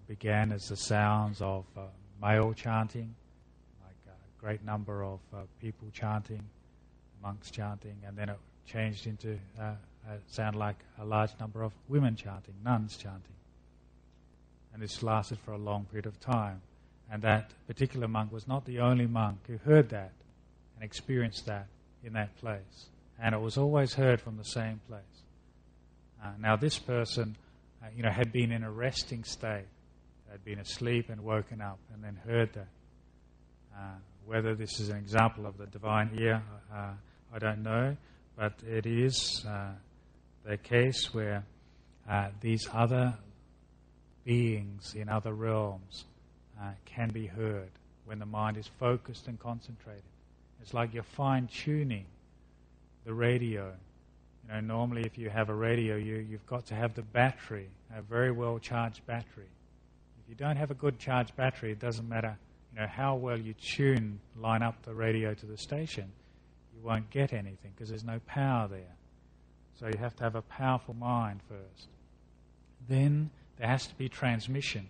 began as the sounds of male chanting, like a great number of people chanting, monks chanting, and then it changed into sound like a large number of women chanting, nuns chanting. And this lasted for a long period of time. And that particular monk was not the only monk who heard that and experienced that in that place. And it was always heard from the same place. Now this person, had been in a resting state, had been asleep and woken up and then heard that. Whether this is an example of the divine ear, I don't know, but it is the case where these other beings in other realms can be heard when the mind is focused and concentrated. It's like you're fine-tuning the radio. Normally if you have a radio, you've got to have the battery, a very well-charged battery. If you don't have a good charged battery, it doesn't matter how well you line up the radio to the station, you won't get anything because there's no power there. So you have to have a powerful mind first. Then there has to be transmission.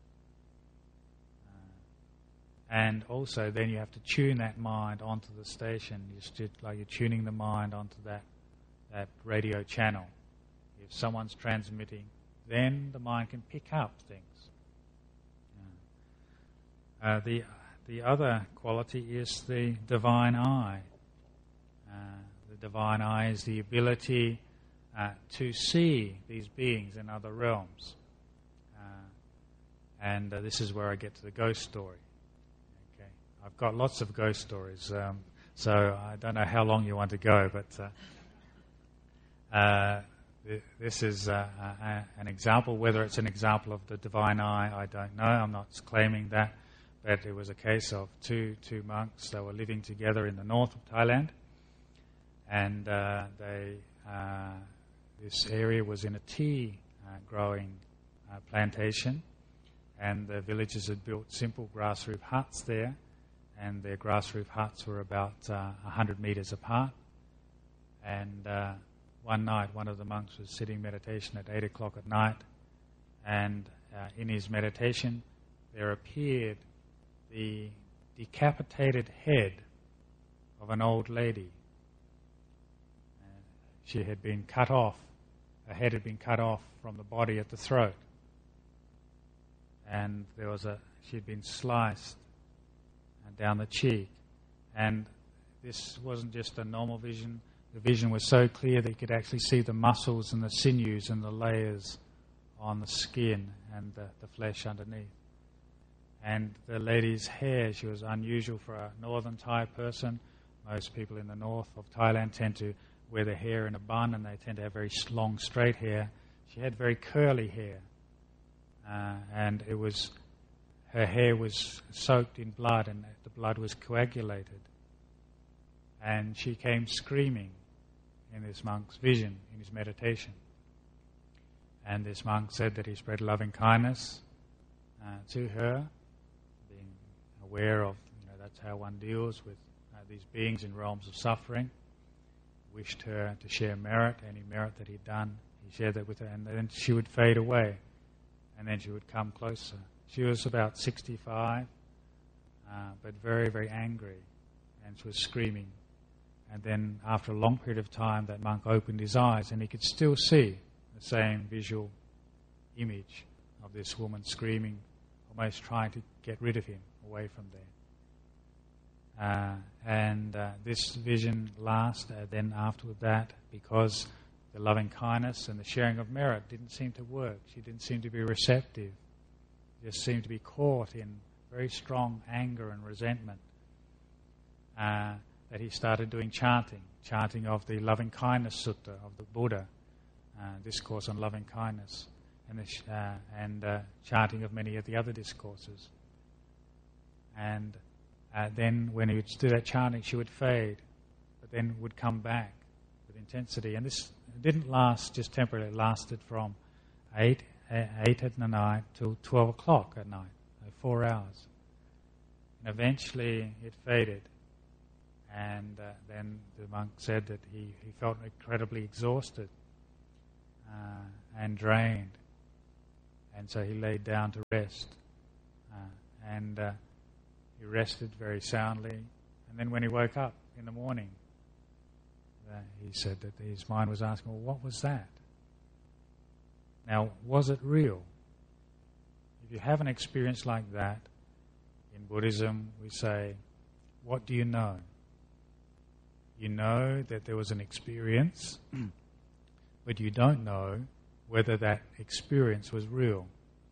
And also then you have to tune that mind onto the station. Like you're tuning the mind onto that radio channel. If someone's transmitting, then the mind can pick up things. The other quality is the divine eye. The divine eye is the ability to see these beings in other realms. And this is where I get to the ghost story. Okay, I've got lots of ghost stories, so I don't know how long you want to go, but this is an example. Whether it's an example of the divine eye, I don't know. I'm not claiming that. But it was a case of two monks. They were living together in the north of Thailand, and this area was in a tea growing plantation, and the villagers had built simple grass roof huts there, and their grass roof huts were about 100 meters apart. And one night, one of the monks was sitting meditation at 8 o'clock at night, and in his meditation there appeared the decapitated head of an old lady. She had been cut off. Her head had been cut off from the body at the throat. And she had been sliced down the cheek. And this wasn't just a normal vision. The vision was so clear that you could actually see the muscles and the sinews and the layers on the skin and the flesh underneath. And the lady's hair, she was unusual for a northern Thai person. Most people in the north of Thailand tend to wear their hair in a bun, and they tend to have very long, straight hair. She had very curly hair, and her hair was soaked in blood, and the blood was coagulated. And she came screaming in this monk's vision, in his meditation. And this monk said that he spread loving kindness to her, being aware of, that's how one deals with these beings in realms of suffering. Wished her to share merit, any merit that he'd done. He shared that with her, and then she would fade away, and then she would come closer. She was about 65, but very, very angry, and she was screaming. And then after a long period of time, that monk opened his eyes, and he could still see the same visual image of this woman screaming, almost trying to get rid of him away from there. And this vision lasted then after that, because the loving kindness and the sharing of merit didn't seem to work. She didn't seem to be receptive. Just seemed to be caught in very strong anger and resentment. That he started doing chanting of the Loving Kindness Sutta of the Buddha, discourse on loving kindness, and chanting of many of the other discourses. And then when he would do that chanting, she would fade, but then would come back with intensity. And this didn't last just temporarily. It lasted from 8 at night till 12 o'clock at night, 4 hours. And eventually it faded. And then the monk said that he felt incredibly exhausted and drained. And so he laid down to rest. And he rested very soundly. And then when he woke up in the morning, he said that his mind was asking, well, what was that? Now, was it real? If you have an experience like that, in Buddhism we say, what do you know? You know that there was an experience, but you don't know whether that experience was real.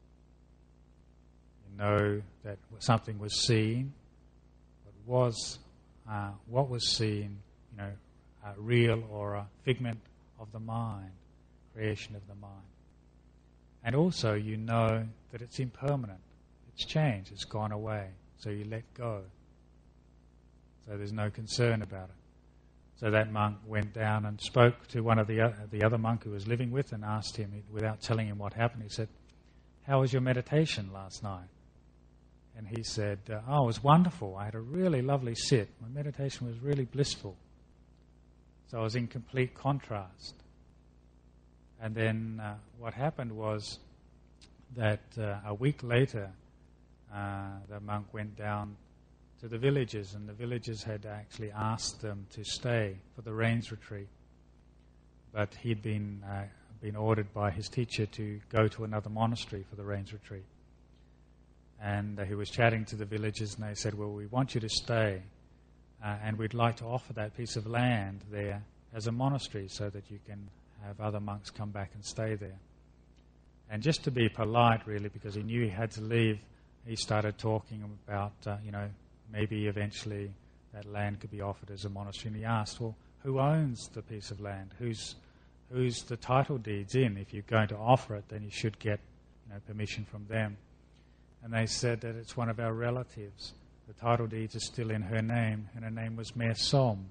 You know that something was seen, but what was seen, real or a figment of the mind, creation of the mind. And also you know that it's impermanent. It's changed, it's gone away. So you let go. So there's no concern about it. So that monk went down and spoke to one of the other monk who was living with and asked him, without telling him what happened, he said, how was your meditation last night? And he said, it was wonderful. I had a really lovely sit. My meditation was really blissful. So I was in complete contrast. And then what happened was that a week later, the monk went down to the villagers, and the villagers had actually asked them to stay for the rains retreat. But he'd been ordered by his teacher to go to another monastery for the rains retreat. And he was chatting to the villagers, and they said, well, we want you to stay, and we'd like to offer that piece of land there as a monastery so that you can have other monks come back and stay there. And just to be polite, really, because he knew he had to leave, he started talking about, maybe eventually that land could be offered as a monastery. And he asked, well, who owns the piece of land? Who's the title deeds in? If you're going to offer it, then you should get permission from them. And they said that it's one of our relatives. The title deeds are still in her name, and her name was Mare Som.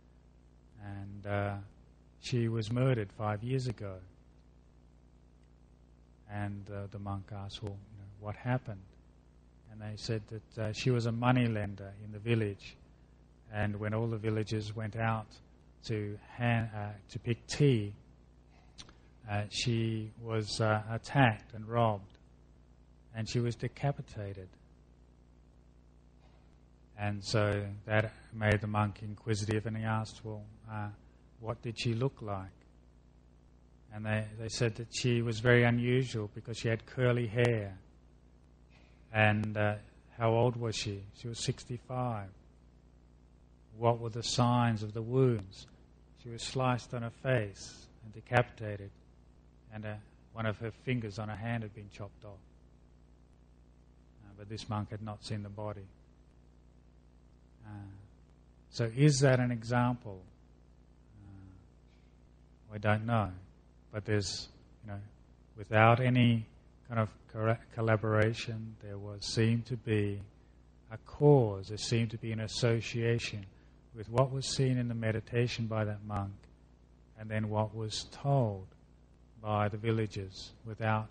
And she was murdered 5 years ago. And the monk asked, well, what happened? And they said that she was a money lender in the village. And when all the villagers went out to pick tea, she was attacked and robbed. And she was decapitated. And so that made the monk inquisitive, and he asked, well, what did she look like? And they said that she was very unusual because she had curly hair. And how old was she? She was 65. What were the signs of the wounds? She was sliced on her face and decapitated, and one of her fingers on her hand had been chopped off. But this monk had not seen the body. So is that an example? We don't know. But there's, without any kind of collaboration, there seemed to be a cause, there seemed to be an association with what was seen in the meditation by that monk and then what was told by the villagers without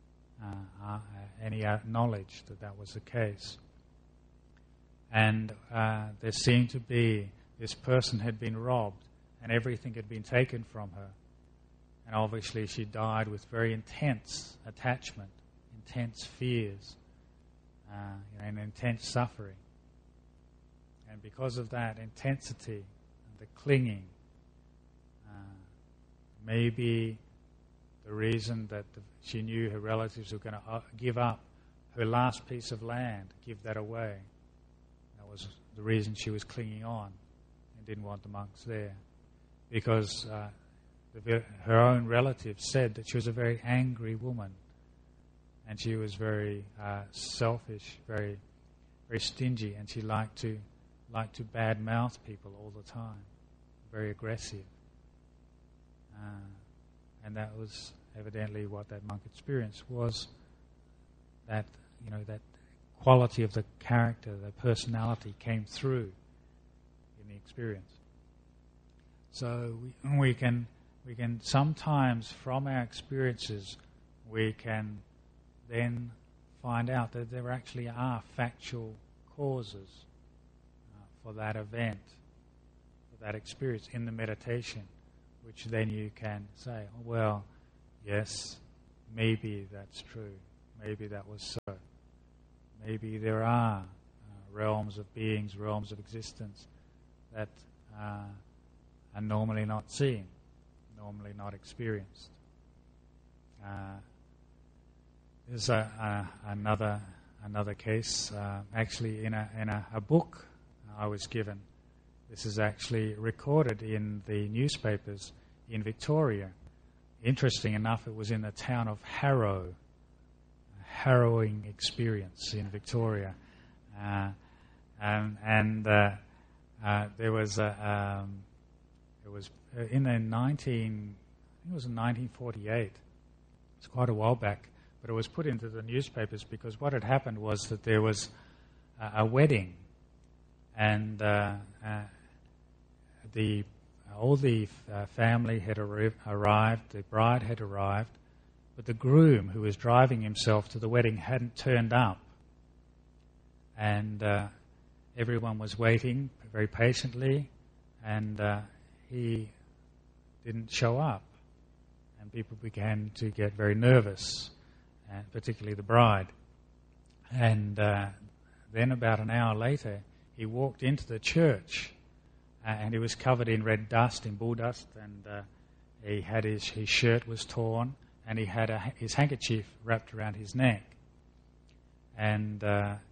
any knowledge that that was the case. And there seemed to be, this person had been robbed and everything had been taken from her. And obviously she died with very intense attachment, intense fears, and intense suffering. And because of that intensity and the clinging, maybe the reason that she knew her relatives were going to give up her last piece of land, give that away. That was the reason she was clinging on and didn't want the monks there. Because her own relatives said that she was a very angry woman, and she was very selfish, very, very stingy, and she liked to badmouth people all the time, very aggressive, and that was evidently what that monk experienced, was that that quality of the character, the personality came through in the experience. So we can sometimes, from our experiences, we can then find out that there actually are factual causes for that event, for that experience in the meditation, which then you can say, oh, well, yes, maybe that's true. Maybe that was so. Maybe there are realms of beings, realms of existence that are normally not seen, normally not experienced. There's another case, actually in a book I was given. This is actually recorded in the newspapers in Victoria. Interesting enough, it was in the town of Harrow. A harrowing experience in Victoria. There was it was in the 1948. It's quite a while back, but it was put into the newspapers because what had happened was that there was a wedding, and all the family had arrived, the bride had arrived, but the groom who was driving himself to the wedding hadn't turned up. And everyone was waiting very patiently, and he didn't show up. And people began to get very nervous, and particularly the bride. And then about an hour later, he walked into the church, and he was covered in red dust, in bull dust, and he had his shirt was torn, and he had his handkerchief wrapped around his neck. And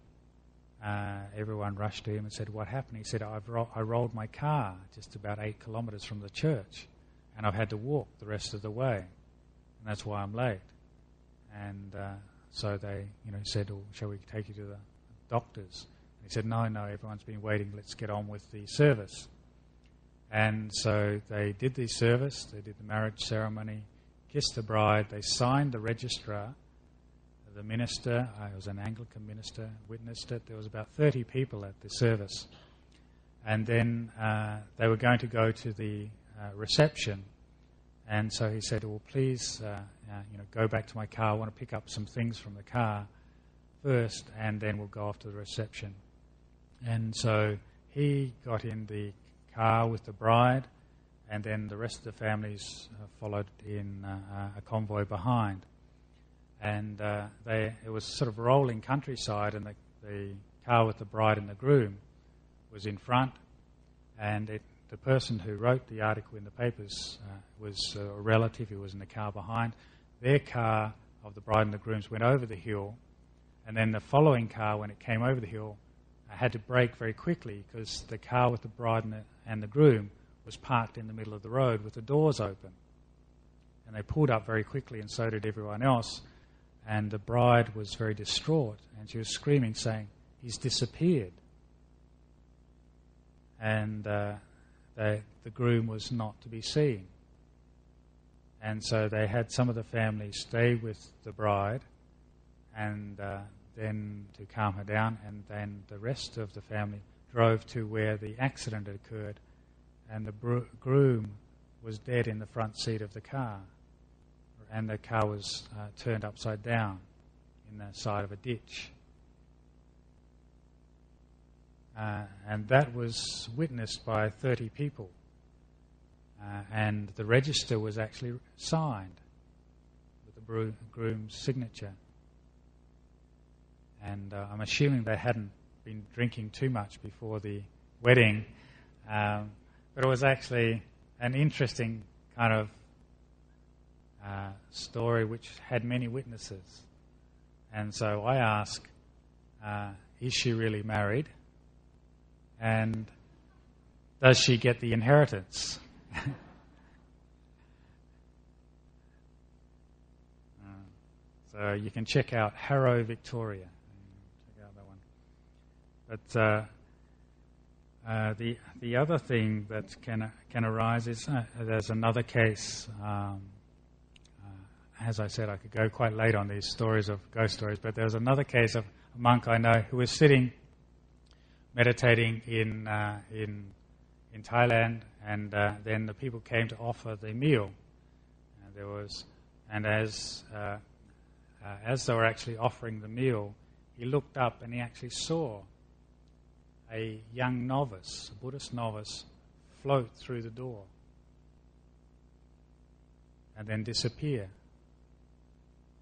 everyone rushed to him and said, "What happened?" He said, I rolled my car just about 8 kilometres from the church, and I've had to walk the rest of the way, and that's why I'm late." And so they said, "Oh, shall we take you to the doctors?" And he said, no, everyone's been waiting, let's get on with the service." And so they did the service, they did the marriage ceremony, kissed the bride, they signed the registrar. The minister, it was an Anglican minister, witnessed it. There was about 30 people at the service. And then they were going to go to the reception. And so he said, "Well, please, go back to my car. I want to pick up some things from the car first, and then we'll go off to the reception." And so he got in the car with the bride, and then the rest of the families followed in a convoy behind. And it was sort of rolling countryside, and the car with the bride and the groom was in front, and the person who wrote the article in the papers was a relative who was in the car behind. Their car of the bride and the grooms went over the hill, and then the following car, when it came over the hill, had to brake very quickly because the car with the bride and the groom was parked in the middle of the road with the doors open. And they pulled up very quickly, and so did everyone else. And the bride was very distraught, and she was screaming, saying, "He's disappeared." And the groom was not to be seen. And so they had some of the family stay with the bride, and then to calm her down, and then the rest of the family drove to where the accident had occurred, and the groom was dead in the front seat of the car, and the car was turned upside down in the side of a ditch. And that was witnessed by 30 people. And the register was actually signed with the groom's signature. And I'm assuming they hadn't been drinking too much before the wedding. But it was actually an interesting kind of story which had many witnesses. And so I ask, is she really married? And does she get the inheritance? So you can check out Harrow, Victoria. Check out that one. But the other thing that can arise is there's another case. As I said, I could go quite late on these stories of ghost stories, but there was another case of a monk I know who was sitting meditating in Thailand, and then the people came to offer the meal. And as they were actually offering the meal, he looked up and he actually saw a young novice, a Buddhist novice, float through the door and then disappear.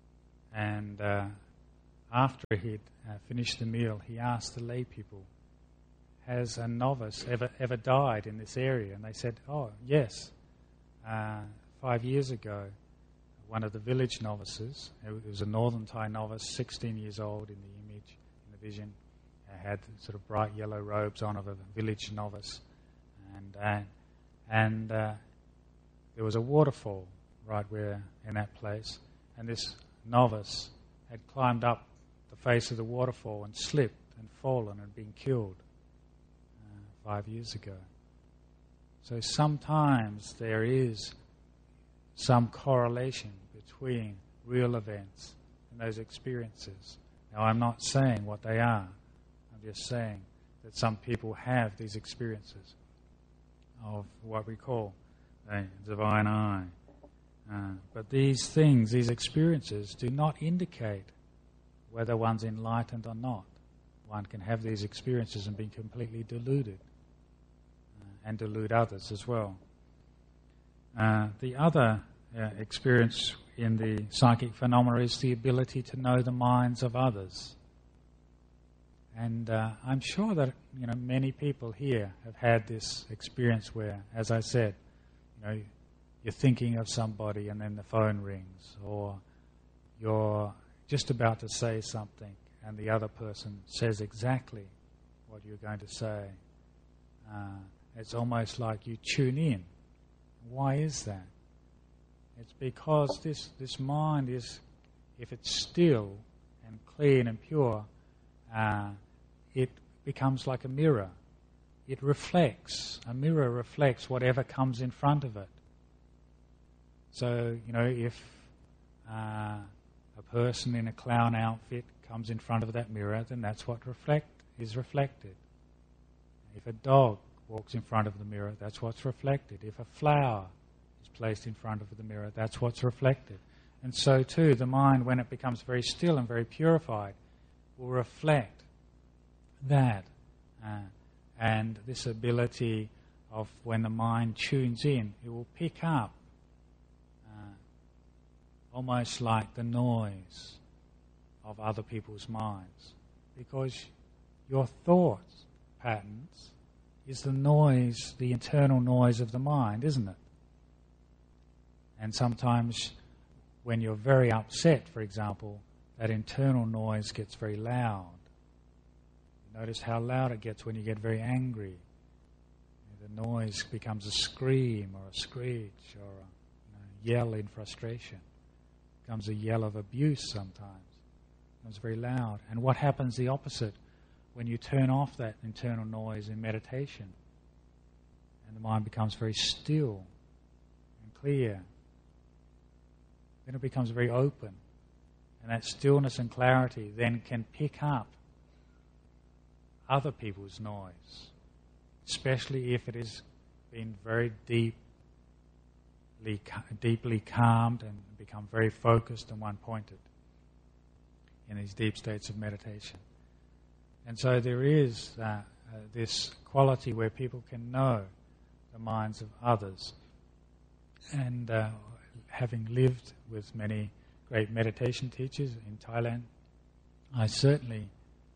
And after he'd finished the meal, he asked the lay people, has a novice ever died in this area? And they said, oh, yes. 5 years ago, one of the village novices, it was a Northern Thai novice, 16 years old in the image, in the vision, had sort of bright yellow robes on of a village novice. And there was a waterfall right where in that place, and this novice had climbed up the face of the waterfall and slipped and fallen and been killed 5 years ago. So sometimes there is some correlation between real events and those experiences. Now, I'm not saying what they are. I'm just saying that some people have these experiences of what we call a divine eye. But these things, these experiences, do not indicate whether one's enlightened or not. One can have these experiences and be completely deluded and delude others as well. The other experience in the psychic phenomena is the ability to know the minds of others. And I'm sure that many people here have had this experience where, as I said, you're thinking of somebody and then the phone rings, or you're just about to say something and the other person says exactly what you're going to say. It's almost like you tune in. Why is that? It's because this mind is, if it's still and clean and pure, it becomes like a mirror. It reflects. A mirror reflects whatever comes in front of it. So, if a person in a clown outfit comes in front of that mirror, then that's what is reflected. If a dog walks in front of the mirror, that's what's reflected. If a flower is placed in front of the mirror, that's what's reflected. And so too, the mind, when it becomes very still and very purified, will reflect that. And this ability of when the mind tunes in, it will pick up almost like the noise of other people's minds. Because your thoughts patterns is the noise, the internal noise of the mind, isn't it? And sometimes when you're very upset, for example, that internal noise gets very loud. You notice how loud it gets when you get very angry. The noise becomes a scream or a screech or a yell in frustration. It becomes a yell of abuse sometimes. It becomes very loud. And what happens the opposite? When you turn off that internal noise in meditation and the mind becomes very still and clear, then it becomes very open. And that stillness and clarity then can pick up other people's noise, especially if it has been very deeply calmed and become very focused and one-pointed in these deep states of meditation. And so there is this quality where people can know the minds of others. And having lived with many great meditation teachers in Thailand, I certainly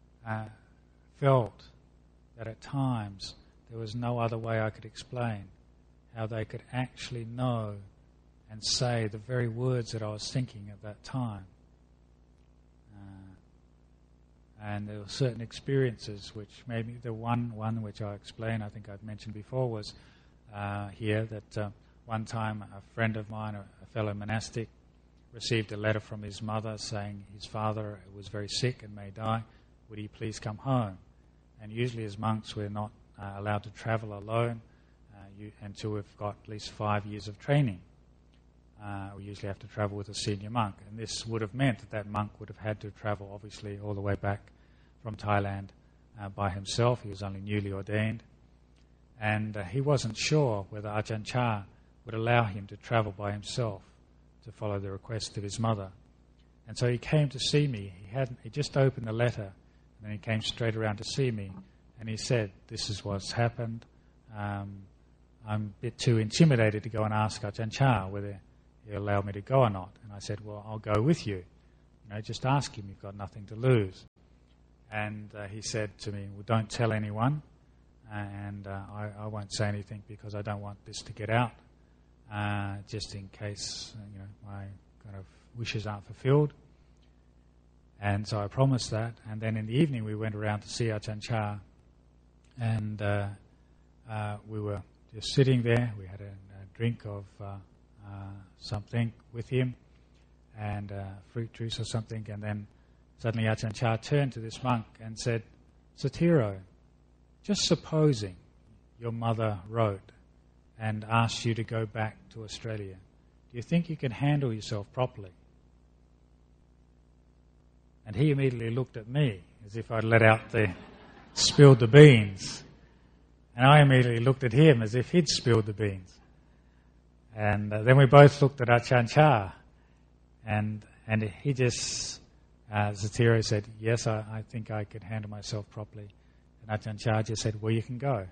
felt that at times there was no other way I could explain how they could actually know and say the very words that I was thinking at that time. And there were certain experiences which maybe the one which I explained, I think I'd mentioned before, was here that one time a friend of mine, a fellow monastic, received a letter from his mother saying his father was very sick and may die. Would he please come home? And usually as monks we're not allowed to travel alone until we've got at least 5 years of training. We usually have to travel with a senior monk, and this would have meant that monk would have had to travel obviously all the way back from Thailand by himself. He was only newly ordained, and he wasn't sure whether Ajahn Chah would allow him to travel by himself to follow the request of his mother. And so he came to see me. He just opened the letter, and then he came straight around to see me, and he said, "This is what's happened. I'm a bit too intimidated to go and ask Ajahn Chah whether he'll allow me to go or not." And I said, "Well, I'll go with you. just ask him. You've got nothing to lose. And he said to me, well, don't tell anyone. And I won't say anything because I don't want this to get out, just in case my kind of wishes aren't fulfilled. And so I promised that. And then in the evening we went around to see Ajahn Chah, and we were just sitting there. We had a drink of something with him, and fruit juice or something. And then suddenly Ajahn Chah turned to this monk and said, Sotiro, just supposing your mother wrote and asked you to go back to Australia, do you think you can handle yourself properly? And he immediately looked at me as if I'd spilled the beans. And I immediately looked at him as if he'd spilled the beans. And then we both looked at Ajahn Chah. And he just, Sotiro said, yes, I think I could handle myself properly. And Ajahn Chah just said, well, you can go.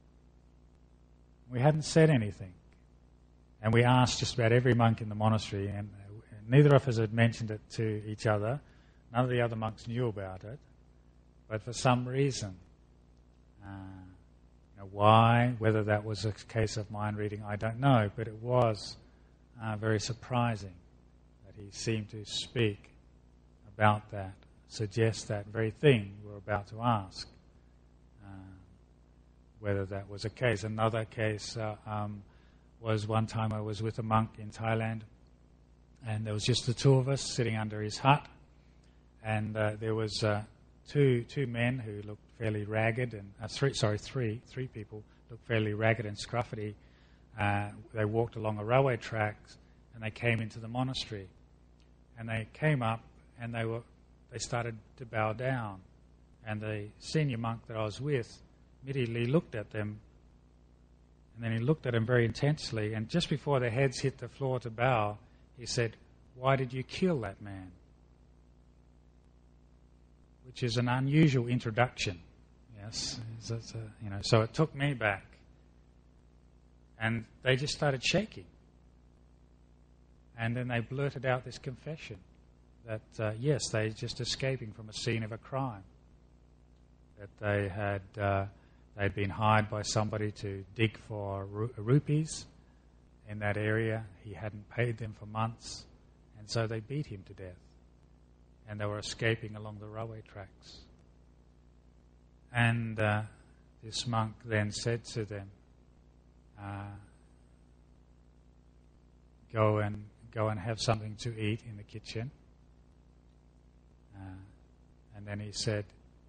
We hadn't said anything. And we asked just about every monk in the monastery, and neither of us had mentioned it to each other. None of the other monks knew about it. But for some reason, why, whether that was a case of mind reading, I don't know. But it was very surprising that he seemed to speak about that, suggest that very thing we're about to ask. Whether that was a case. Another case was one time I was with a monk in Thailand, and there was just the two of us sitting under his hut, and there was two men who looked fairly ragged, and three people looked fairly ragged and scruffy. They walked along a railway tracks, and they came into the monastery, and they came up, and they started to bow down, and the senior monk that I was with immediately looked at them, and then he looked at them very intensely, and just before their heads hit the floor to bow, he said, why did you kill that man? Which is an unusual introduction. Yes, so it took me back. And they just started shaking. And then they blurted out this confession that, yes, they're just escaping from a scene of a crime. That they had... they'd been hired by somebody to dig for rupees in that area. He hadn't paid them for months, and so they beat him to death. And they were escaping along the railway tracks. And this monk then said to them, go and have something to eat in the kitchen. And then he said,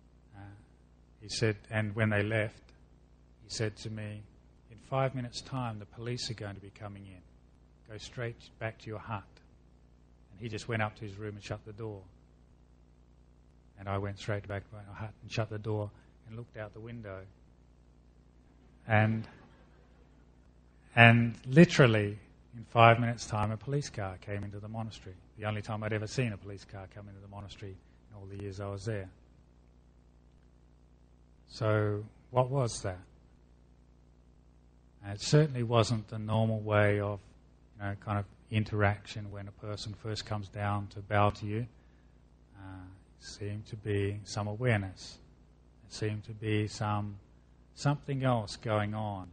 and when they left, he said to me, in 5 minutes' time, the police are going to be coming in. Go straight back to your hut. And he just went up to his room and shut the door. And I went straight back to my hut and shut the door and looked out the window. And literally, in 5 minutes' time, a police car came into the monastery. The only time I'd ever seen a police car come into the monastery in all the years I was there. So, what was that? It certainly wasn't the normal way of, kind of interaction when a person first comes down to bow to you. It seemed to be some awareness. It seemed to be something else going on.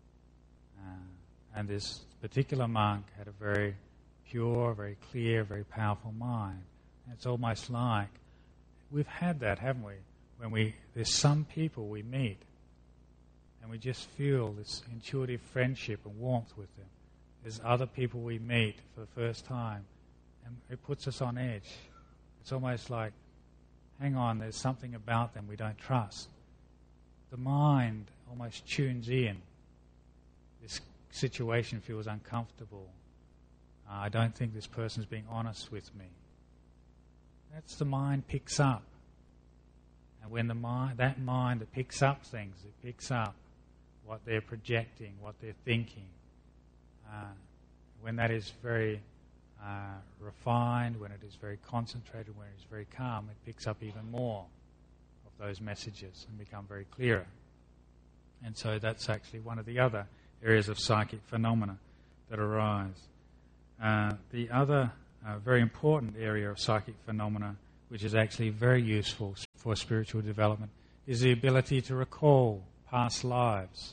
And this particular monk had a very pure, very clear, very powerful mind. And it's almost like we've had that, haven't we? When there's some people we meet and we just feel this intuitive friendship and warmth with them. There's other people we meet for the first time and it puts us on edge. It's almost like, hang on, there's something about them we don't trust. The mind almost tunes in. This situation feels uncomfortable. I don't think this person's being honest with me. That's the mind picks up. And when that mind that picks up things, it picks up what they're projecting, what they're thinking. When that is very refined, when it is very concentrated, when it is very calm, it picks up even more of those messages and become very clearer. And so that's actually one of the other areas of psychic phenomena that arise. The other a very important area of psychic phenomena, which is actually very useful for spiritual development, is the ability to recall past lives,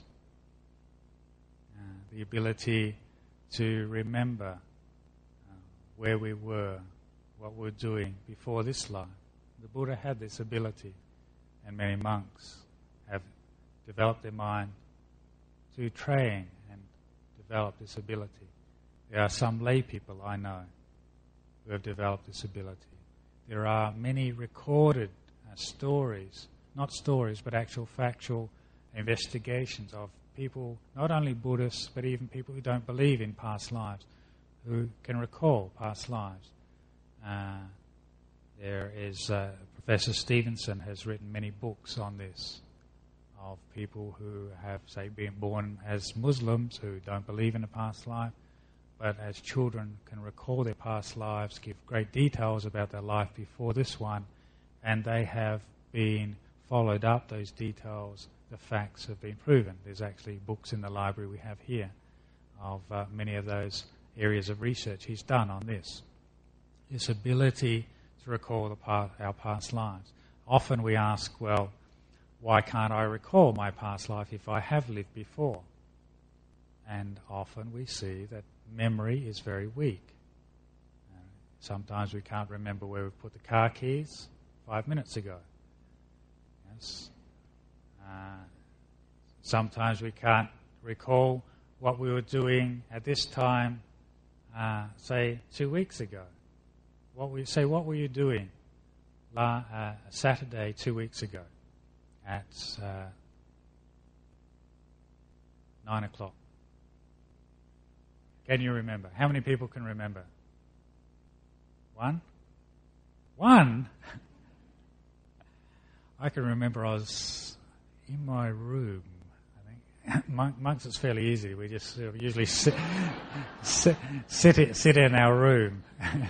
the ability to remember where we were, what we were doing before this life. The Buddha had this ability, and many monks have developed their mind to train and develop this ability. There are some lay people I know who have developed this ability. There are many recorded stories, not stories, but actual factual investigations of people, not only Buddhists, but even people who don't believe in past lives, who can recall past lives. There is Professor Stevenson has written many books on this, of people who have, say, been born as Muslims who don't believe in a past life, but as children can recall their past lives, give great details about their life before this one, and they have been followed up, those details, the facts have been proven. There's actually books in the library we have here of many of those areas of research he's done on this. This ability to recall our past lives. Often we ask, well, why can't I recall my past life if I have lived before? And often we see that memory is very weak. Sometimes we can't remember where we put the car keys 5 minutes ago. Yes. Sometimes we can't recall what we were doing at this time, say 2 weeks ago. What were you doing Saturday 2 weeks ago at 9 o'clock? Can you remember? How many people can remember? One? One? I can remember I was in my room. I think monks it's fairly easy. We just usually sit in our room.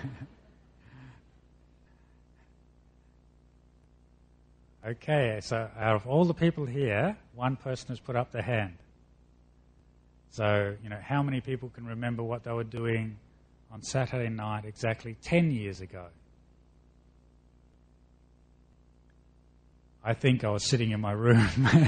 Okay, so out of all the people here, one person has put up their hand. So, how many people can remember what they were doing on Saturday night exactly 10 years ago? I think I was sitting in my room.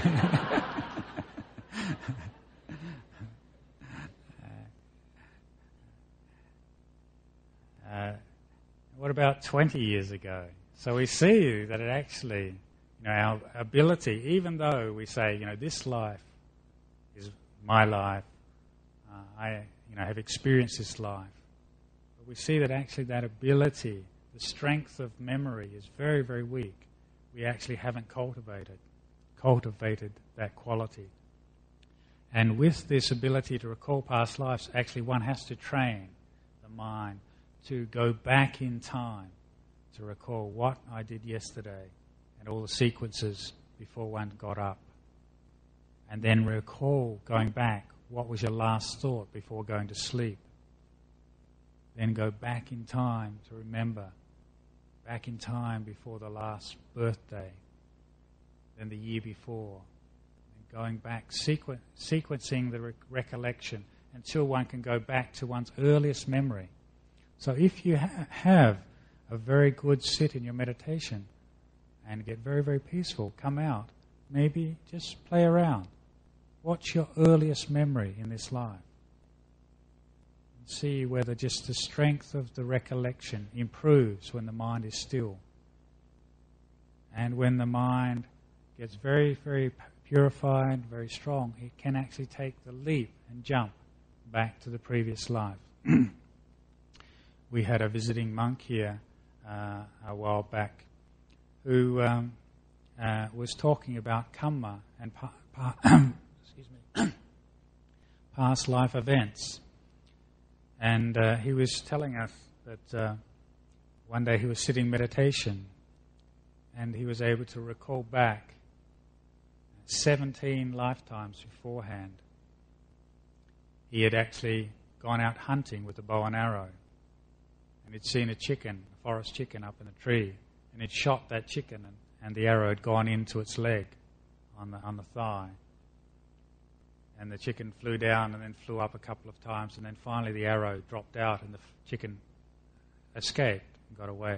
What about 20 years ago? So we see that it actually, our ability, even though we say, this life is my life, I have experienced this life, but we see that actually that ability, the strength of memory is very, very weak. We actually haven't cultivated that quality. And with this ability to recall past lives, actually one has to train the mind to go back in time to recall what I did yesterday and all the sequences before one got up. And then recall, going back, what was your last thought before going to sleep. Then go back in time to remember, back in time before the last birthday, then the year before, and going back, sequencing the recollection until one can go back to one's earliest memory. So if you have a very good sit in your meditation and get very, very peaceful, come out, maybe just play around. What's your earliest memory in this life? See whether just the strength of the recollection improves when the mind is still. And when the mind gets very, very purified, very strong, it can actually take the leap and jump back to the previous life. We had a visiting monk here a while back who was talking about karma and past life events. And he was telling us that one day he was sitting meditation and he was able to recall back 17 lifetimes beforehand. He had actually gone out hunting with a bow and arrow, and he'd seen a chicken, a forest chicken up in a tree, and he'd shot that chicken and the arrow had gone into its leg on the thigh. And the chicken flew down and then flew up a couple of times, and then finally the arrow dropped out and the chicken escaped and got away.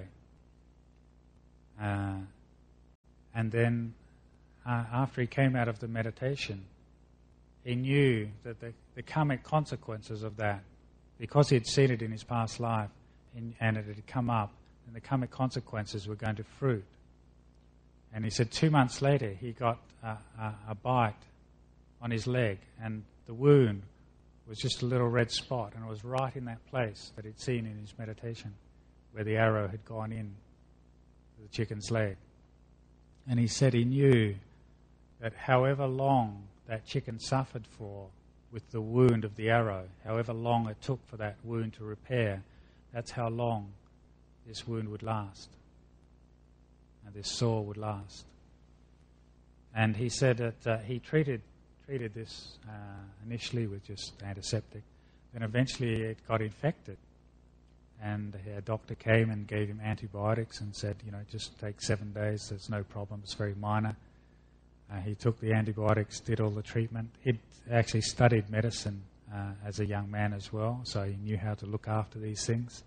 And then after he came out of the meditation, he knew that the karmic consequences of that, because he had seen it in his past life and it had come up, and the karmic consequences were going to fruit. And he said 2 months later he got a bite on his leg, and the wound was just a little red spot, and it was right in that place that he'd seen in his meditation where the arrow had gone in to the chicken's leg. And he said he knew that however long that chicken suffered for with the wound of the arrow, however long it took for that wound to repair, that's how long this wound would last, and this sore would last. And he said that he treated this initially with just antiseptic, then eventually it got infected, and a doctor came and gave him antibiotics and said, just take 7 days, there's no problem, it's very minor. He took the antibiotics, did all the treatment. He'd actually studied medicine as a young man as well, so he knew how to look after these things.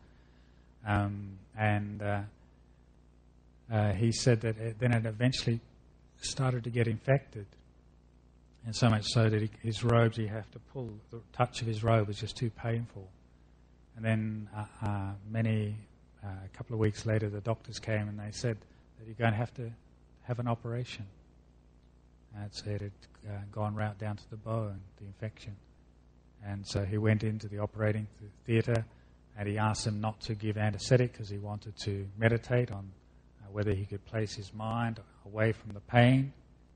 He said that then it eventually started to get infected, and so much so that his robes, he had to pull, the touch of his robe was just too painful. And then a couple of weeks later, the doctors came and they said that you're going to have an operation. So it had gone right down to the bone, the infection. And so he went into the operating theatre, and he asked them not to give anesthetic because he wanted to meditate on whether he could place his mind away from the pain.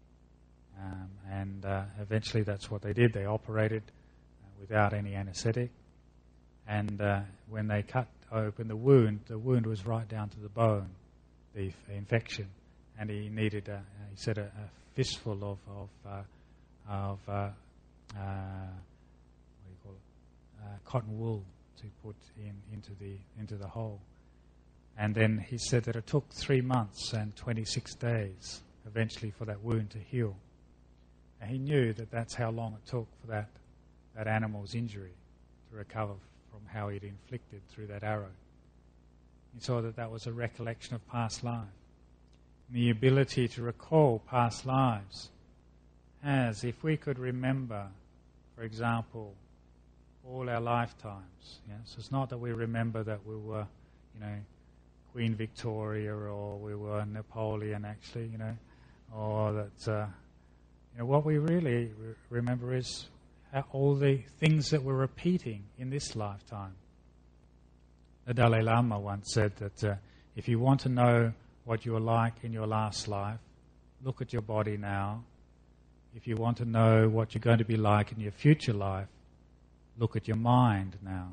Eventually that's what they did. They operated without any anesthetic. And when they cut open the wound was right down to the bone, the infection. And he needed, he said, a fistful of what do you call it, cotton wool to put into the hole. And then he said that it took 3 months and 26 days eventually for that wound to heal. And he knew that that's how long it took for that animal's injury to recover from how he'd inflicted through that arrow. He saw that was a recollection of past life. And the ability to recall past lives, as if we could remember, for example, all our lifetimes. So it's not that we remember that we were, Queen Victoria, or we were Napoleon actually, or that, what we really remember is all the things that we're repeating in this lifetime. The Dalai Lama once said that if you want to know what you were like in your last life, look at your body now. If you want to know what you're going to be like in your future life, look at your mind now.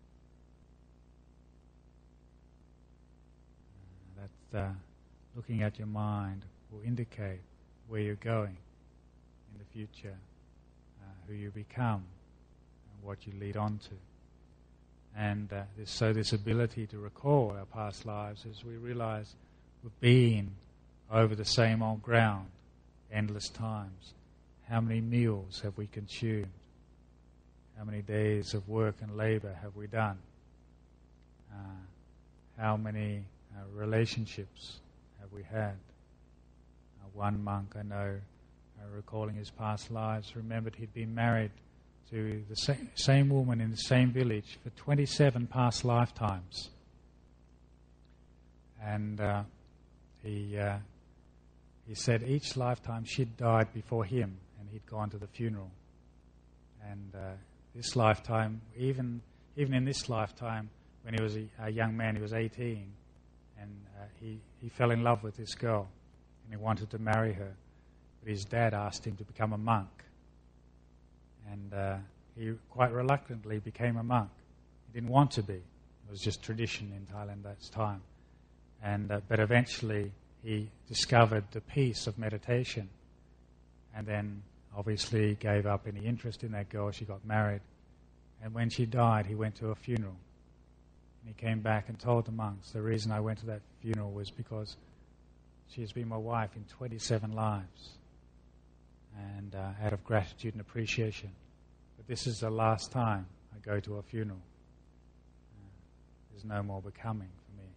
Looking at your mind will indicate where you're going in the future, who you become, and what you lead on to. And this ability to recall our past lives, as we realize we've been over the same old ground endless times. How many meals have we consumed? How many days of work and labor have we done? How many relationships have we had? One monk I know, recalling his past lives, remembered he'd been married to the same woman in the same village for 27 past lifetimes. And he said each lifetime she'd died before him and he'd gone to the funeral. And this lifetime, even in this lifetime, when he was a young man, he was 18, and he fell in love with this girl and he wanted to marry her. But his dad asked him to become a monk. And he quite reluctantly became a monk. He didn't want to be. It was just tradition in Thailand at that time. But eventually he discovered the peace of meditation, and then obviously gave up any interest in that girl. She got married. And when she died, he went to a funeral. And he came back and told the monks, the reason I went to that funeral was because she has been my wife in 27 lives. And out of gratitude and appreciation. But this is the last time I go to a funeral. there's no more becoming for me.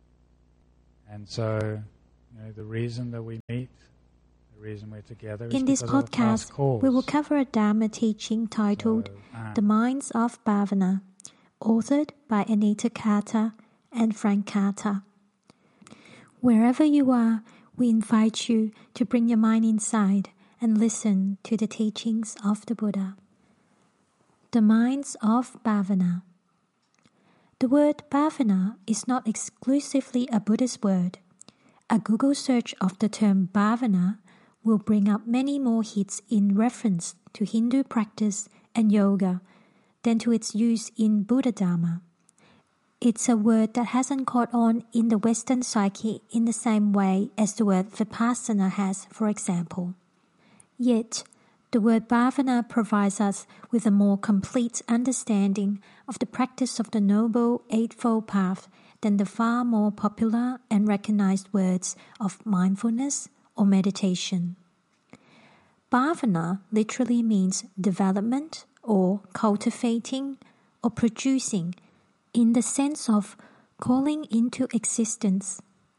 And so, the reason that we meet, the reason we're together is in this because of a past podcast, cause. we will cover a Dharma teaching titled The Minds of Bhavana, authored by Anita Carter and Frank Carter. Wherever you are, we invite you to bring your mind inside and listen to the teachings of the Buddha. The Minds of Bhavana. The word Bhavana is not exclusively a Buddhist word. A Google search of the term Bhavana will bring up many more hits in reference to Hindu practice and yoga than to its use in Buddha Dharma. It's a word that hasn't caught on in the Western psyche in the same way as the word Vipassana has, for example. Yet, the word Bhavana provides us with a more complete understanding of the practice of the Noble Eightfold Path than the far more popular and recognized words of mindfulness or meditation. Bhavana literally means development or cultivating or producing in the sense of calling into existence.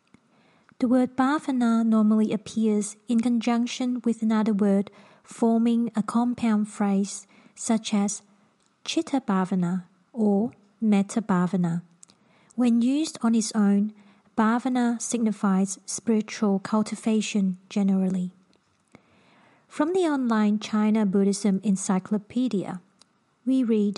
The word Bhavana normally appears in conjunction with another word forming a compound phrase such as Chitta Bhavana or Metta Bhavana. When used on its own, Bhavana signifies spiritual cultivation generally. From the online China Buddhism Encyclopedia, we read,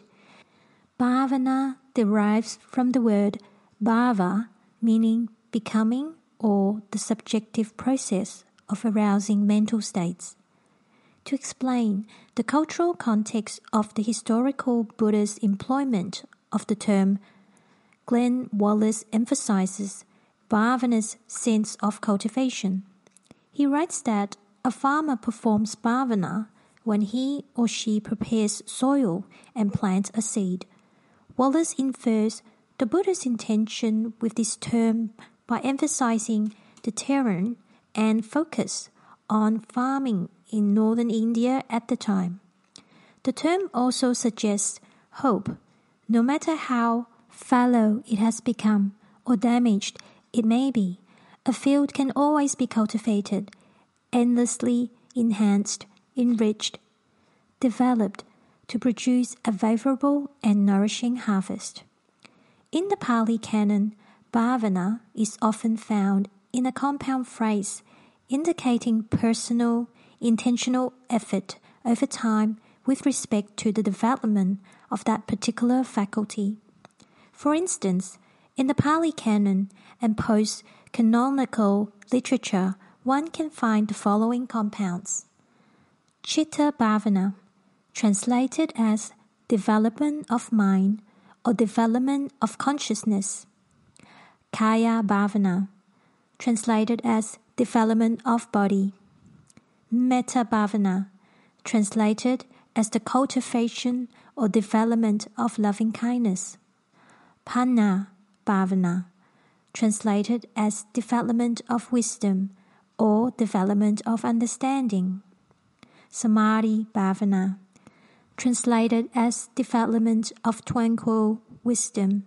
Bhavana derives from the word bhava, meaning becoming or the subjective process of arousing mental states. To explain the cultural context of the historical Buddha's employment of the term, Glenn Wallace emphasizes bhavana's sense of cultivation. He writes that a farmer performs bhavana when he or she prepares soil and plants a seed. Wallace infers the Buddha's intention with this term by emphasizing the terrain and focus on farming in northern India at the time. The term also suggests hope. No matter how fallow it has become or damaged it may be, a field can always be cultivated, endlessly enhanced, enriched, developed to produce a favorable and nourishing harvest. In the Pali Canon, bhavana is often found in a compound phrase indicating personal, intentional effort over time with respect to the development of that particular faculty. For instance, in the Pali Canon and post-canonical literature, one can find the following compounds. Chitta Bhavana, translated as development of mind or development of consciousness. Kaya Bhavana, translated as development of body. Metta Bhavana, translated as the cultivation or development of loving kindness. Panna Bhavana, translated as development of wisdom or development of understanding. Samadhi Bhavana, translated as development of tranquil wisdom.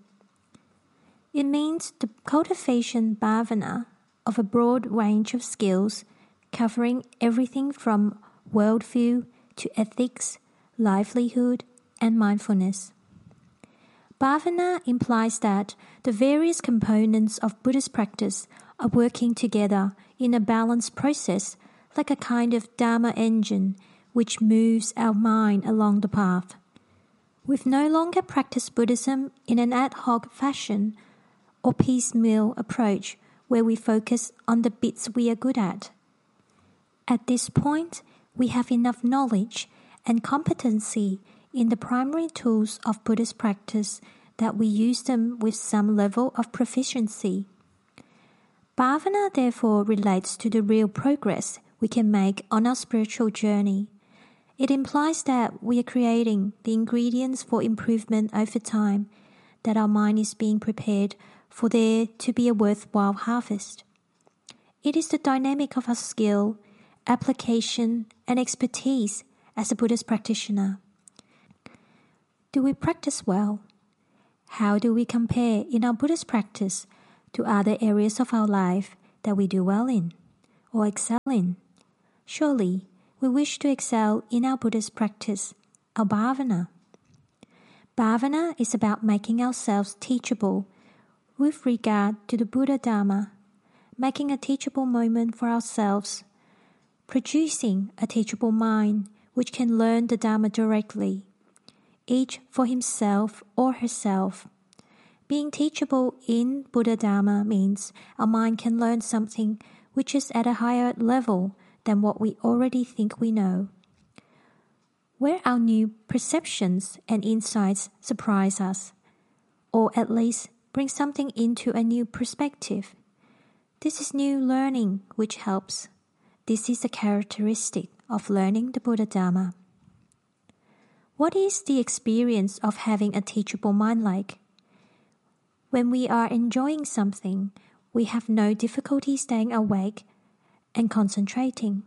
It means the cultivation bhavana of a broad range of skills covering everything from worldview to ethics, livelihood, and mindfulness. Bhavana implies that the various components of Buddhist practice are working together in a balanced process like a kind of Dharma engine which moves our mind along the path. We've no longer practiced Buddhism in an ad hoc fashion or piecemeal approach where we focus on the bits we are good at. At this point, we have enough knowledge and competency in the primary tools of Buddhist practice that we use them with some level of proficiency. Bhavana therefore relates to the real progress we can make on our spiritual journey. It implies that we are creating the ingredients for improvement over time, that our mind is being prepared for there to be a worthwhile harvest. It is the dynamic of our skill, application, and expertise as a Buddhist practitioner. Do we practice well? how do we compare in our Buddhist practice to other areas of our life that we do well in or excel in? Surely, we wish to excel in our Buddhist practice, our bhavana. Bhavana is about making ourselves teachable with regard to the Buddha Dharma, making a teachable moment for ourselves, producing a teachable mind which can learn the Dharma directly, each for himself or herself. Being teachable in Buddha Dharma means our mind can learn something which is at a higher level than what we already think we know, where our new perceptions and insights surprise us, or at least bring something into a new perspective. This is new learning which helps. This is a characteristic of learning the Buddha Dharma. What is the experience of having a teachable mind like? When we are enjoying something, we have no difficulty staying awake and concentrating.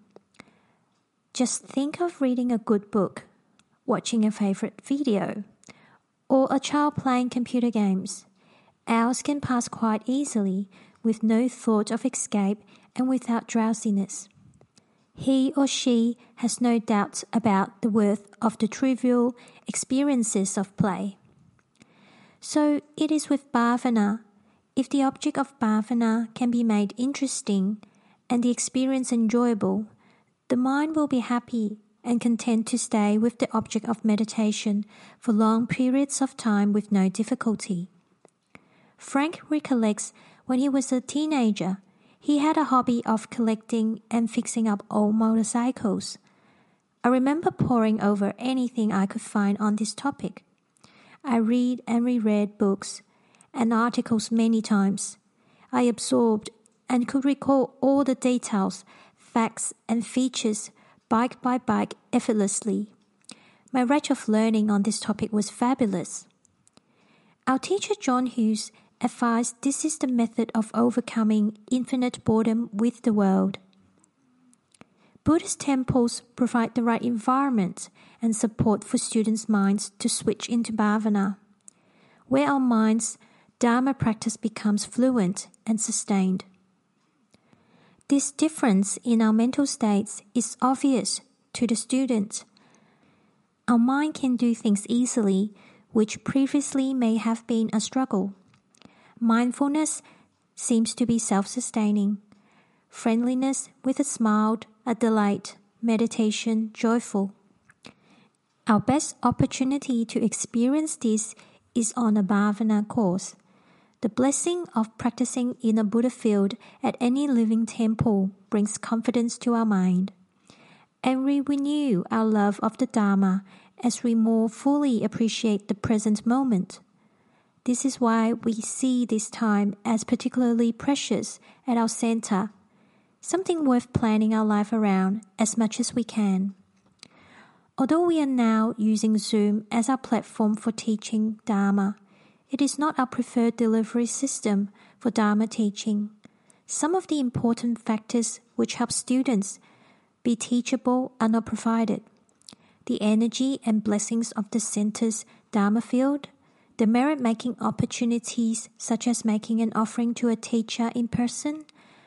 Just think of reading a good book, watching a favorite video, or a child playing computer games. Hours can pass quite easily with no thought of escape and without drowsiness. He or she has no doubts about the worth of the trivial experiences of play. So it is with bhavana. If the object of bhavana can be made interesting and the experience enjoyable, the mind will be happy and content to stay with the object of meditation for long periods of time with no difficulty. Frank recollects when he was a teenager, he had a hobby of collecting and fixing up old motorcycles. I remember poring over anything I could find on this topic. I read and reread books and articles many times. I absorbed and could recall all the details, facts and features bike by bike effortlessly. My rate of learning on this topic was fabulous. Our teacher John Hughes advised this is the method of overcoming infinite boredom with the world. Buddhist temples provide the right environment and support for students' minds to switch into bhavana, where our minds' Dharma practice becomes fluent and sustained. This difference in our mental states is obvious to the student. Our mind can do things easily, which previously may have been a struggle. Mindfulness seems to be self-sustaining. Friendliness with a smile, a delight. Meditation, joyful. Our best opportunity to experience this is on a bhavana course. The blessing of practicing in a Buddha field at any living temple brings confidence to our mind, and we renew our love of the Dharma as we more fully appreciate the present moment. This is why we see this time as particularly precious at our center, something worth planning our life around as much as we can. Although we are now using Zoom as our platform for teaching Dharma, it is not our preferred delivery system for Dharma teaching. Some of the important factors which help students be teachable are not provided. The energy and blessings of the center's Dharma field, the merit-making opportunities such as making an offering to a teacher in person,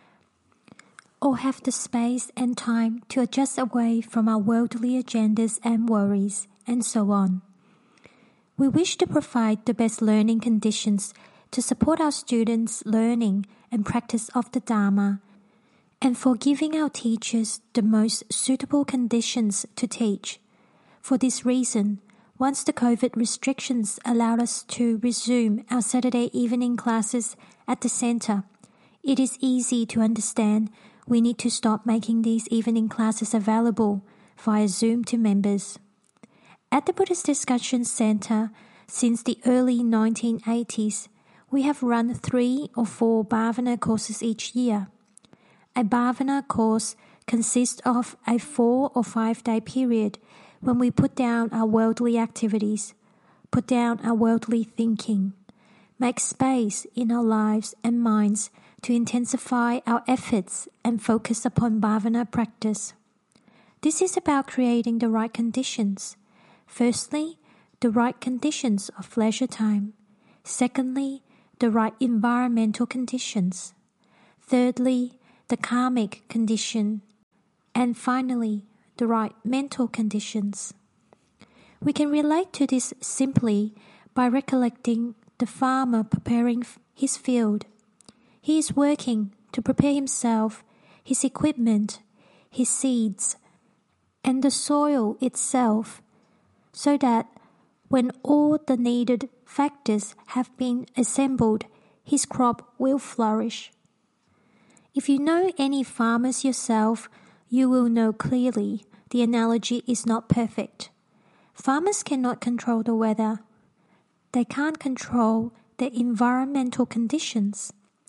or have the space and time to adjust away from our worldly agendas and worries, and so on. We wish to provide the best learning conditions to support our students' learning and practice of the Dharma, and for giving our teachers the most suitable conditions to teach. For this reason, once the COVID restrictions allowed us to resume our Saturday evening classes at the center, it is easy to understand we need to stop making these evening classes available via Zoom to members. At the Buddhist Discussion Center, since the early 1980s, we have run 3 or 4 bhavana courses each year. A bhavana course consists of a 4 or 5 day period when we put down our worldly activities, put down our worldly thinking, make space in our lives and minds to intensify our efforts and focus upon bhavana practice. This is about creating the right conditions. Firstly, the right conditions of leisure time. Secondly, the right environmental conditions. Thirdly, the karmic condition. And finally, the right mental conditions. We can relate to this simply by recollecting the farmer preparing his field. He is working to prepare himself, his equipment, his seeds, and the soil itself, so that when all the needed factors have been assembled, his crop will flourish. If you know any farmers yourself, you will know clearly the analogy is not perfect. Farmers cannot control the weather. They can't control the environmental conditions.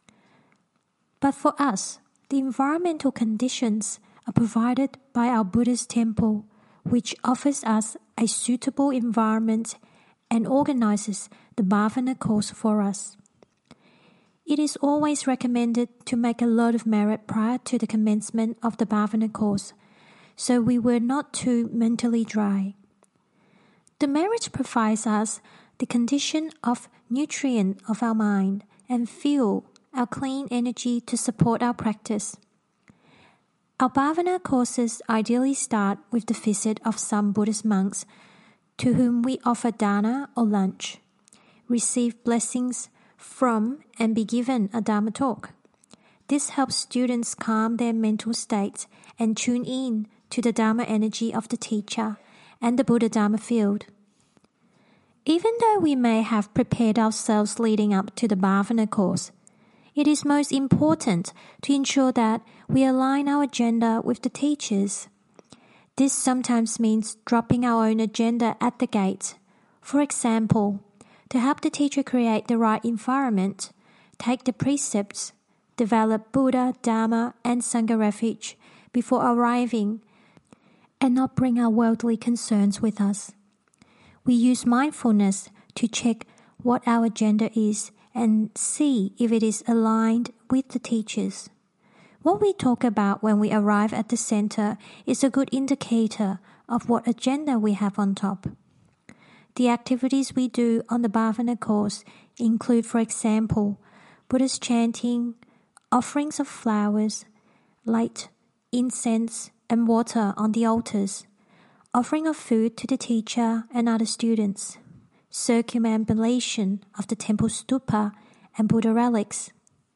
But for us, the environmental conditions are provided by our Buddhist temple, which offers us a suitable environment and organizes the Bhavana course for us. It is always recommended to make a lot of merit prior to the commencement of the Bhavana course, so we were not too mentally dry. The merit provides us the condition of nutrient of our mind and fuel our clean energy to support our practice. Our Bhavana courses ideally start with the visit of some Buddhist monks to whom we offer dana or lunch, receive blessings from and be given a Dharma talk. This helps students calm their mental state and tune in to the Dharma energy of the teacher and the Buddha Dharma field. Even though we may have prepared ourselves leading up to the Bhavana course, it is most important to ensure that we align our agenda with the teachers. This sometimes means dropping our own agenda at the gate. For example, to help the teacher create the right environment, take the precepts, develop Buddha, Dharma, and Sangha refuge before arriving, and not bring our worldly concerns with us. We use mindfulness to check what our agenda is and see if it is aligned with the teachers. What we talk about when we arrive at the center is a good indicator of what agenda we have on top. The activities we do on the Bhavana course include, for example, Buddhist chanting, offerings of flowers, light, incense, and water on the altars, offering of food to the teacher and other students, circumambulation of the temple stupa and Buddha relics,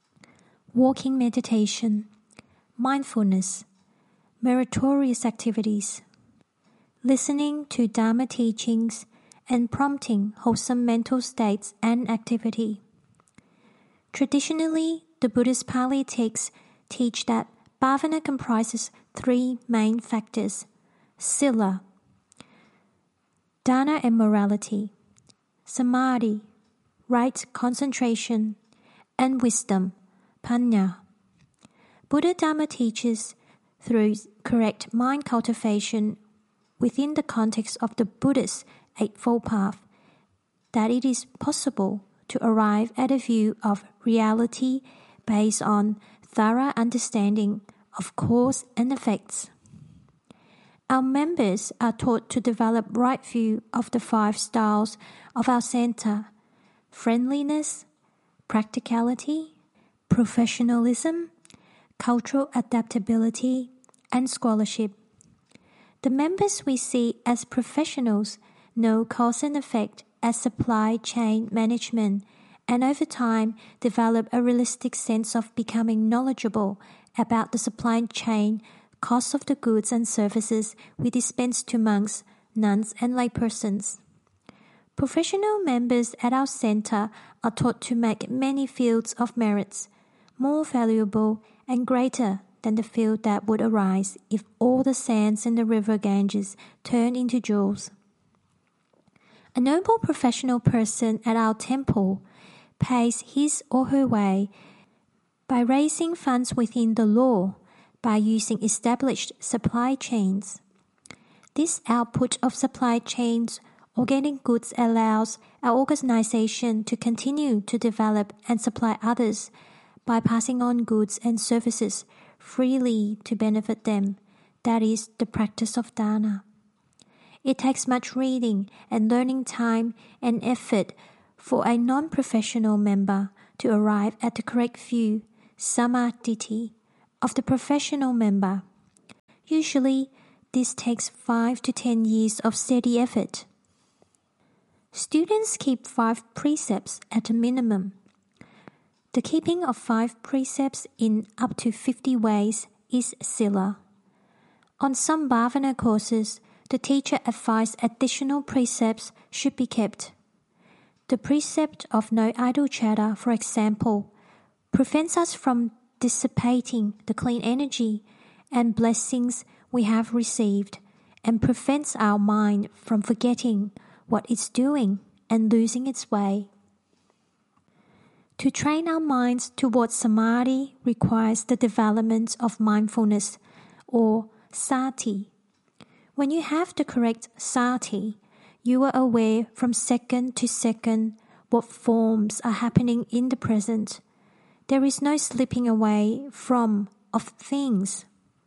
walking meditation, mindfulness, meritorious activities, listening to Dharma teachings, and prompting wholesome mental states and activity. Traditionally, the Buddhist Pali texts teach that Bhavana comprises three main factors: sila, dana and morality, samadhi, right concentration, and wisdom, panya. Buddha Dharma teaches through correct mind cultivation within the context of the Buddhist Eightfold Path that it is possible to arrive at a view of reality based on thorough understanding of cause and effects. Our members are taught to develop right view of the 5 styles of our center: friendliness, practicality, professionalism, cultural adaptability, and scholarship. The members we see as professionals know cause and effect as supply chain management, and over time develop a realistic sense of becoming knowledgeable about the supply chain cost of the goods and services we dispense to monks, nuns, and laypersons. Professional members at our center are taught to make many fields of merits more valuable and greater than the field that would arise if all the sands in the river Ganges turned into jewels. A noble professional person at our temple pays his or her way by raising funds within the law, by using established supply chains. This output of supply chains or getting goods allows our organization to continue to develop and supply others by passing on goods and services freely to benefit them. That is the practice of dana. It takes much reading and learning time and effort for a non-professional member to arrive at the correct view, samadhi, of the professional member. Usually, this takes 5 to 10 years of steady effort. Students keep 5 precepts at a minimum. The keeping of 5 precepts in up to 50 ways is sila. On some bhavana courses, the teacher advised additional precepts should be kept. The precept of no idle chatter, for example, prevents us from dissipating the clean energy and blessings we have received, and prevents our mind from forgetting what it's doing and losing its way. To train our minds towards samadhi requires the development of mindfulness, or sati. When you have the correct sati, you are aware from second to second what forms are happening in the present. There is no slipping away from of things.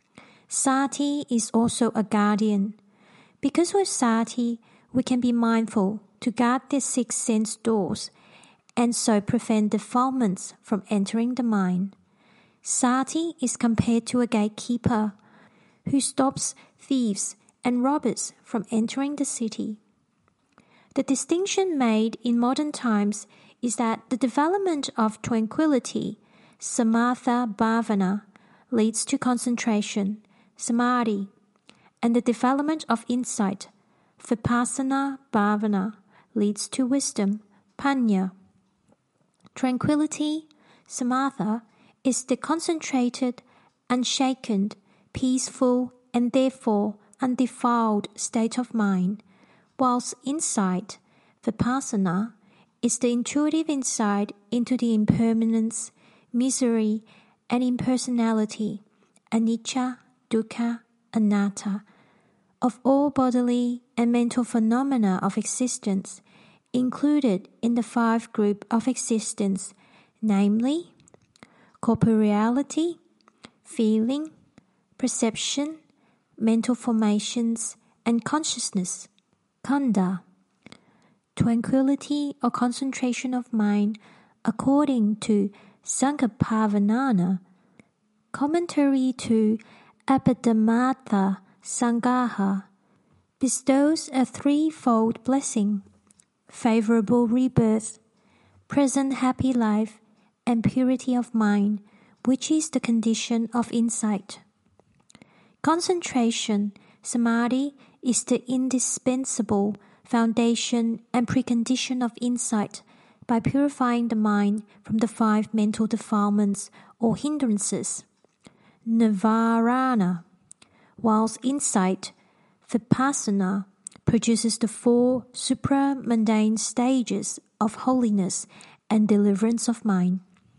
Sati is also a guardian. Because with sati, we can be mindful to guard the 6 sense doors and so prevent defilements from entering the mind. Sati is compared to a gatekeeper who stops thieves and robbers from entering the city. The distinction made in modern times is that the development of tranquility, samatha bhavana, leads to concentration, samadhi, and the development of insight, vipassana bhavana, leads to wisdom, panya. Tranquility, samatha, is the concentrated, unshaken, peaceful, and therefore undefiled state of mind, whilst insight, vipassana, is the intuitive insight into the impermanence, misery, and impersonality, anicca, dukkha, anatta, of all bodily and mental phenomena of existence, included in the 5 groups of existence, namely corporeality, feeling, perception, mental formations, and consciousness, khandha. Tranquility or concentration of mind, according to Sankhapavanana, commentary to Abhidhamma Sangaha, bestows a 3-fold blessing: favorable rebirth, present happy life, and purity of mind, which is the condition of insight. Concentration, samadhi, is the indispensable foundation and precondition of insight by purifying the mind from the 5 mental defilements or hindrances, nivarana, whilst insight, vipassana, produces the 4 supramundane stages of holiness and deliverance of mind.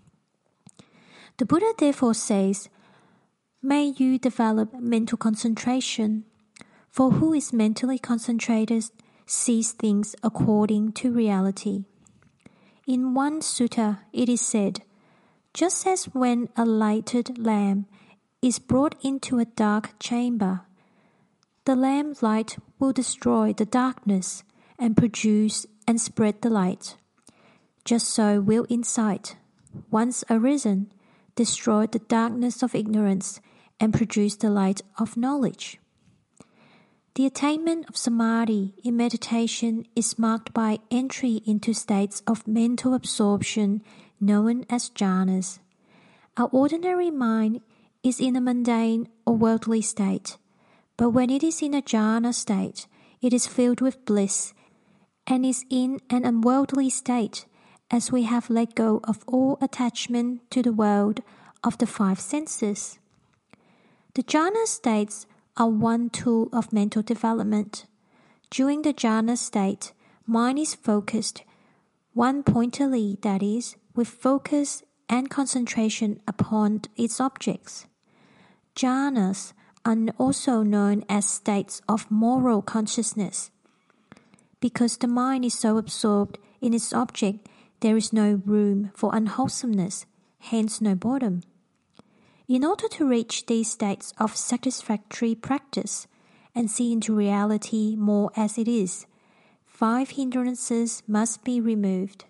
The Buddha therefore says, "May you develop mental concentration, for who is mentally concentrated sees things according to reality." In one sutta it is said, "Just as when a lighted lamp is brought into a dark chamber, the lamp light will destroy the darkness and produce and spread the light. Just so will insight, once arisen, destroy the darkness of ignorance and produce the light of knowledge." The attainment of samadhi in meditation is marked by entry into states of mental absorption known as jhanas. Our ordinary mind is in a mundane or worldly state, but when it is in a jhana state, it is filled with bliss and is in an unworldly state, as we have let go of all attachment to the world of the 5 senses. The jhana states are one tool of mental development. During the jhana state, mind is focused one-pointedly, that is, with focus and concentration upon its objects. Jhanas are also known as states of moral consciousness. Because the mind is so absorbed in its object, there is no room for unwholesomeness, hence no boredom. In order to reach these states of satisfactory practice and see into reality more as it is, 5 hindrances must be removed.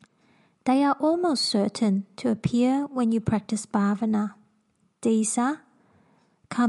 They are almost certain to appear when you practice bhavana. These are